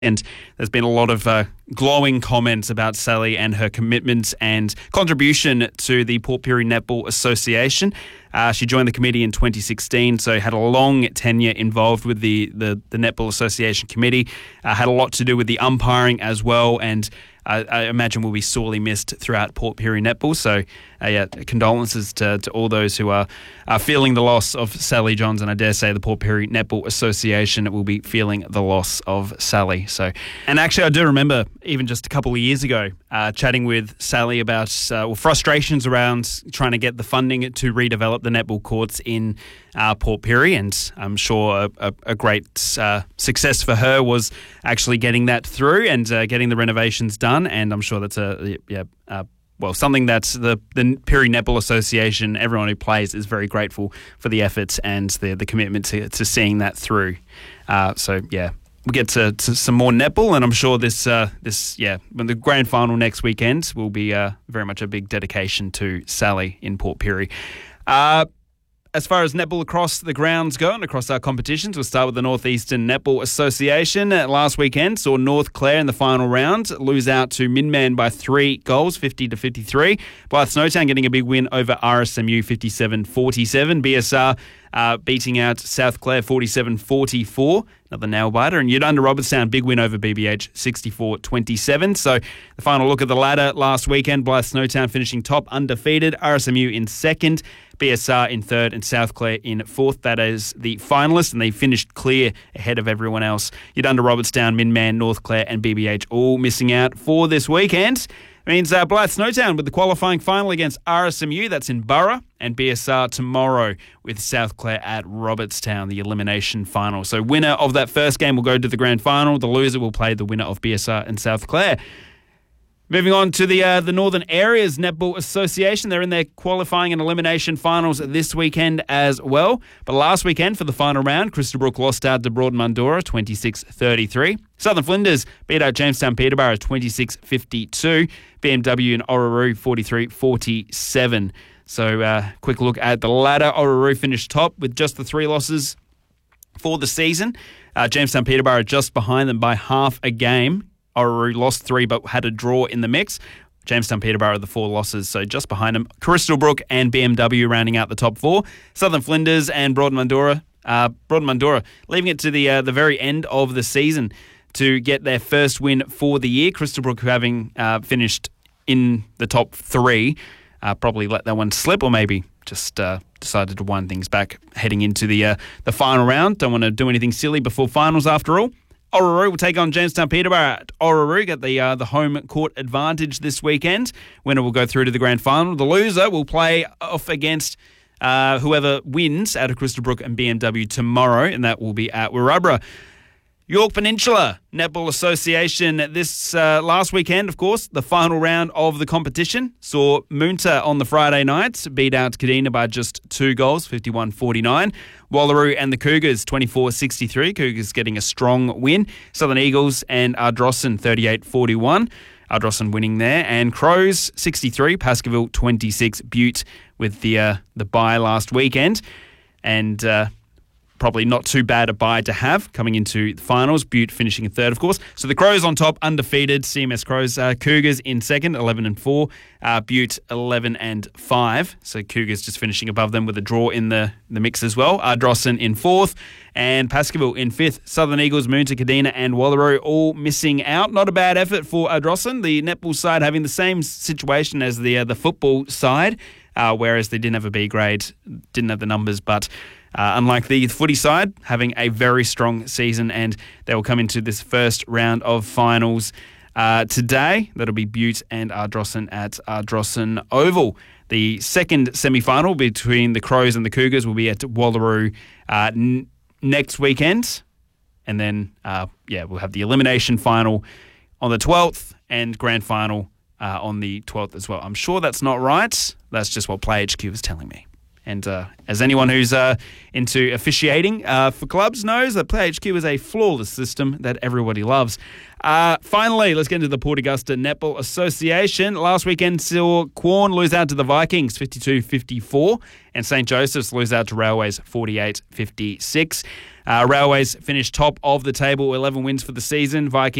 And there's been a lot of glowing comments about Sally and her commitment and contribution to the Port Pirie Netball Association. She joined the committee in 2016, so had a long tenure involved with the Netball Association committee, had a lot to do with the umpiring as well, and I imagine will be sorely missed throughout Port Pirie Netball. So, condolences to all those who are feeling the loss of Sally Johns, and I dare say the Port Pirie Netball Association will be feeling the loss of Sally. So, and actually, I do remember even just a couple of years ago chatting with Sally about frustrations around trying to get the funding to redevelop the netball courts in Port Pirie, and I'm sure a great success for her was actually getting that through and getting the renovations done. And I'm sure that's something that the Pirie Netball Association, everyone who plays, is very grateful for the efforts and the commitment to seeing that through. We'll get to some more netball, and I'm sure when the grand final next weekend will be very much a big dedication to Sally in Port Pirie. As far as netball across the grounds go and across our competitions, we'll start with the Northeastern Netball Association. Last weekend saw North Clare in the final round lose out to Minman by 3 goals, 50-53. Blythe Snowtown getting a big win over RSMU, 57-47. BSR beating out South Clare, 47-44. Another nail-biter. And Udunda Robertstown, big win over BBH, 64-27. So the final look at the ladder last weekend, Blythe Snowtown finishing top, undefeated. RSMU in second, BSR in third, and South Clare in fourth. That is the finalists, and they finished clear ahead of everyone else. Udunda Robertstown, Minman, North Clare, and BBH all missing out for this weekend. It means Blythe Snowtown with the qualifying final against RSMU, that's in Burra, and BSR tomorrow with South Clare at Robertstown, the elimination final. So winner of that first game will go to the grand final. The loser will play the winner of BSR and South Clare. Moving on to the Northern Areas Netball Association. They're in their qualifying and elimination finals this weekend as well. But last weekend for the final round, Crystal Brook lost out to Broadmundora 26-33. Southern Flinders beat out Jamestown Peterborough 26-52. BMW and Orroroo 43-47. So quick look at the ladder. Orroroo finished top with just the 3 losses for the season. Jamestown Peterborough just behind them by half a game. Orroroo lost 3 but had a draw in the mix. Jamestown Peterborough the 4 losses, so just behind them. Crystal Brook and BMW rounding out the top 4. Southern Flinders and Broadmundora leaving it to the very end of the season to get their first win for the year. Crystal Brook, having finished in the top 3, probably let that one slip, or maybe just decided to wind things back heading into the final round. Don't want to do anything silly before finals after all. Orroroo will take on Jamestown Peterborough at Orroroo, get the home court advantage this weekend. Winner will go through to the grand final. The loser will play off against whoever wins out of Crystal Brook and BMW tomorrow, and that will be at Wirrabra. York Peninsula Netball Association this last weekend, of course, the final round of the competition saw Moonta on the Friday night beat out Kadina by just 2 goals, 51-49. Wallaroo and the Cougars, 24-63. Cougars getting a strong win. Southern Eagles and Ardrossan, 38-41. Ardrossan winning there. And Crows, 63. Baskerville, 26. Butte with the bye last weekend. And probably not too bad a bye to have coming into the finals. Butte finishing in third, of course. So the Crows on top, undefeated. CMS Crows. Cougars in second, 11-4. Butte, 11-5. So Cougars just finishing above them with a draw in the mix as well. Ardrossan in fourth and Baskerville in fifth. Southern Eagles, Moonta, Kadina and Wallaroo all missing out. Not a bad effort for Ardrossan. The netball side having the same situation as the football side, whereas they didn't have a B grade, didn't have the numbers, but unlike the footy side, having a very strong season, and they will come into this first round of finals today. That'll be Butte and Ardrossan at Ardrossan Oval. The second semi-final between the Crows and the Cougars will be at Wallaroo next weekend. And then, we'll have the elimination final on the 12th and grand final on the 12th as well. I'm sure that's not right. That's just what Play HQ was telling me. And as anyone who's into officiating for clubs knows, that Play HQ is a flawless system that everybody loves. Finally, let's get into the Port Augusta Netball Association. Last weekend saw Quorn lose out to the Vikings 52-54 and St. Joseph's lose out to Railways 48-56. Railways finished top of the table, 11 wins for the season. Vikings